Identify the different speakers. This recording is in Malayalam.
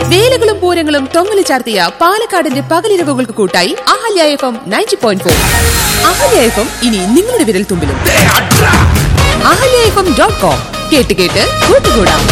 Speaker 1: വേലകളും പൂരങ്ങളും തൊങ്ങല് ചാർത്തിയ പാലക്കാടിന്റെ പകലിരവുകൾക്ക് കൂട്ടായി അഹല്യ FM 90.4. അഹല്യ FM ഇനി നിങ്ങളുടെ വിരൽ തുമ്പിലും. ahalyafm.com കേട്ട് കൂട്ടുകൂടാം.